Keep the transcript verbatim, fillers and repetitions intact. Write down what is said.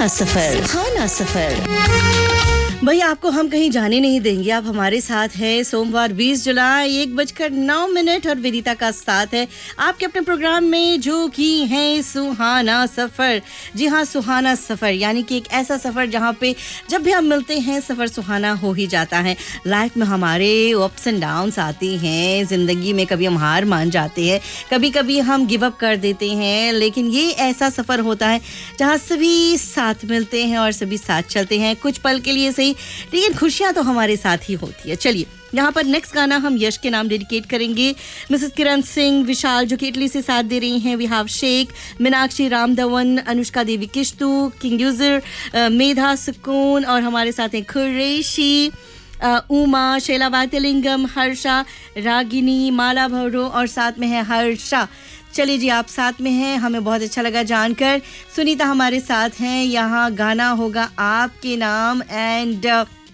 सुहाना सफर, सुहाना सफर। भाई आपको हम कहीं जाने नहीं देंगे, आप हमारे साथ हैं। सोमवार बीस जुलाई एक बजकर नौ मिनट और विदिता का साथ है आपके अपने प्रोग्राम में जो कि है सुहाना सफ़र। जी हाँ, सुहाना सफ़र यानी कि एक ऐसा सफ़र जहाँ पे जब भी हम मिलते हैं सफ़र सुहाना हो ही जाता है। लाइफ में हमारे अप्स एंड डाउन्स आते हैं, ज़िंदगी में कभी हम हार मान जाते हैं, कभी कभी हम गिव अप कर देते हैं, लेकिन ये ऐसा सफ़र होता है जहाँ सभी साथ मिलते हैं और सभी साथ चलते हैं, कुछ पल के लिए सही, लेकिन खुशियां तो हमारे साथ ही होती है। चलिए यहाँ पर नेक्स्ट गाना हम यश के नाम डेडिकेट करेंगे। मिसेस किरण सिंह विशाल जो कि इटली से साथ दे रही हैं, we have Sheikh, Meenakshi रामधवन, Anushka Devi किश्तू, king user, मेधा सुकून और हमारे साथ हैं खुरेशी, उमा, शैला वातलिंगम, हर्षा, रागिनी, माला भौरो और साथ में है हर्षा। चलिए जी, आप साथ में हैं, हमें बहुत अच्छा लगा जानकर। सुनीता हमारे साथ हैं, यहाँ गाना होगा आपके नाम एंड